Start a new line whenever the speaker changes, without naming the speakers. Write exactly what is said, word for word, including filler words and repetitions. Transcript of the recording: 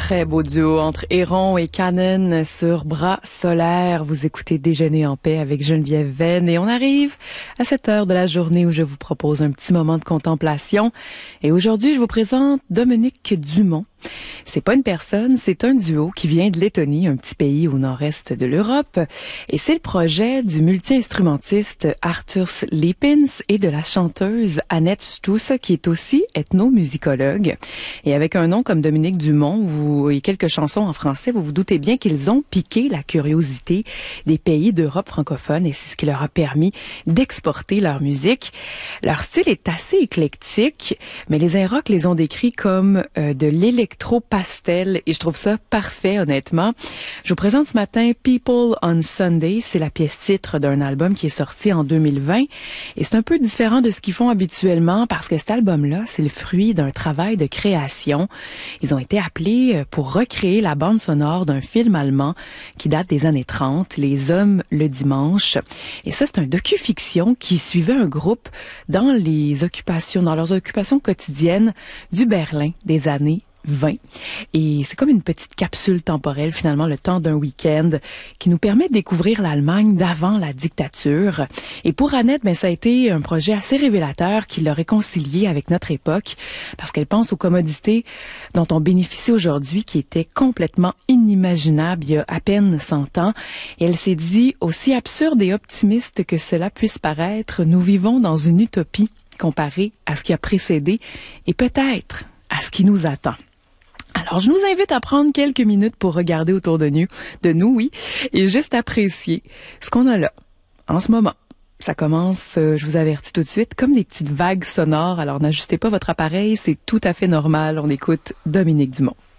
Très beau duo entre Héron et Canon sur Bras solaire. Vous écoutez Déjeuner en paix avec Geneviève Venn et on arrive à cette heure de la journée où je vous propose un petit moment de contemplation. Et aujourd'hui, je vous présente Dominique Dumont. C'est pas une personne, c'est un duo qui vient de Lettonie, un petit pays au nord-est de l'Europe. Et c'est le projet du multi-instrumentiste Arthurs Liepins et de la chanteuse Annette Stusse, qui est aussi ethnomusicologue. Et avec un nom comme Dominique Dumont vous, et quelques chansons en français, vous vous doutez bien qu'ils ont piqué la curiosité des pays d'Europe francophone et c'est ce qui leur a permis d'exporter leur musique. Leur style est assez éclectique, mais les Inrocks les ont décrits comme euh, de l'électro-pastel et je trouve ça parfait, honnêtement. Je vous présente ce matin People on Sunday. C'est la pièce titre d'un album qui est sorti en deux mille vingt et c'est un peu différent de ce qu'ils font habituellement parce que cet album-là, c'est le fruit d'un travail de création. Ils ont été appelés pour recréer la bande sonore d'un film allemand qui date des années trente, Les Hommes le dimanche. Et ça, c'est un docu-fiction qui suivait un groupe dans les occupations, dans leurs occupations quotidiennes du Berlin des années vingt. Et c'est comme une petite capsule temporelle, finalement, le temps d'un week-end qui nous permet de découvrir l'Allemagne d'avant la dictature. Et pour Annette, ben, ça a été un projet assez révélateur qui l'a réconcilié avec notre époque parce qu'elle pense aux commodités dont on bénéficie aujourd'hui qui étaient complètement inimaginables il y a à peine cent ans. Et elle s'est dit, aussi absurde et optimiste que cela puisse paraître, nous vivons dans une utopie comparée à ce qui a précédé et peut-être à ce qui nous attend. Alors, je nous invite à prendre quelques minutes pour regarder autour de nous, de nous, oui, et juste apprécier ce qu'on a là, en ce moment. Ça commence, euh, je vous avertis tout de suite, comme des petites vagues sonores. Alors, n'ajustez pas votre appareil, c'est tout à fait normal. On écoute Dominique Dumont.